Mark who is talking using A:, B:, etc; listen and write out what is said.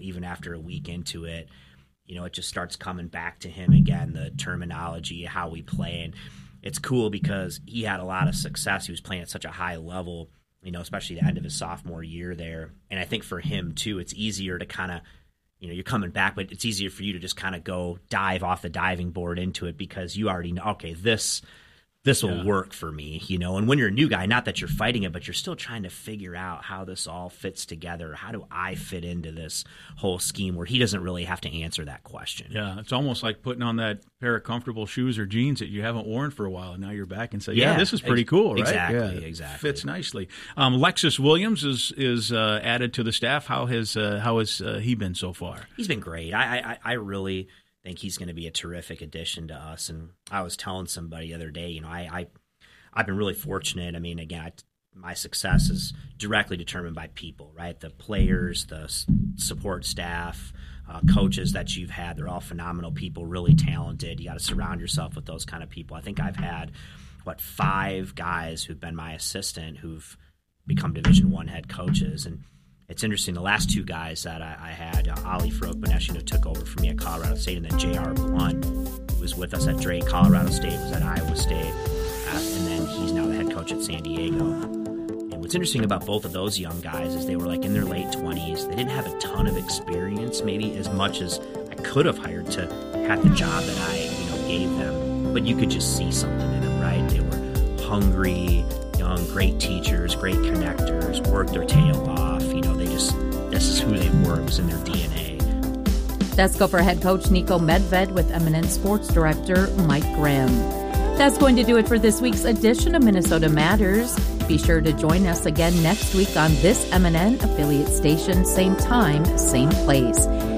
A: even after a week into it, it just starts coming back to him again, the terminology, how we play. And it's cool because he had a lot of success. He was playing at such a high level, especially the end of his sophomore year there. And I think for him, too, it's easier to kind of, you're coming back, but it's easier for you to just kind of go dive off the diving board into it because you already know, okay, this will work for me, and when you're a new guy, not that you're fighting it, but you're still trying to figure out how this all fits together. How do I fit into this whole scheme where he doesn't really have to answer that question?
B: Yeah, it's almost like putting on that pair of comfortable shoes or jeans that you haven't worn for a while, and now you're back and say, this is pretty cool, right?
A: Exactly.
B: Fits nicely. Lexus Williams is added to the staff. How has he been so far?
A: He's been great. I really think he's going to be a terrific addition to us. And I was telling somebody the other day, I've been really fortunate. I mean, again, my success is directly determined by people, right? The players, the support staff, coaches that you've had, they're all phenomenal people, really talented. You got to surround yourself with those kind of people. I think I've had, 5 guys who've been my assistant who've become Division I head coaches. And it's interesting, the last 2 guys that I had, Ali Farouk-Benesh, took over for me at Colorado State, and then J.R. Blunt, who was with us at Drake, Colorado State, was at Iowa State, and then he's now the head coach at San Diego. And what's interesting about both of those young guys is they were in their late 20s. They didn't have a ton of experience, maybe as much as I could have hired to have the job that I gave them, but you could just see something in them, right? They were hungry, young, great teachers, great connectors, worked their tail off. This is who they were. It was in their DNA.
C: That's Gopher head coach Nico Medved with Eminent Sports Director Mike Grimm. That's going to do it for this week's edition of Minnesota Matters. Be sure to join us again next week on this MNN affiliate station, same time, same place.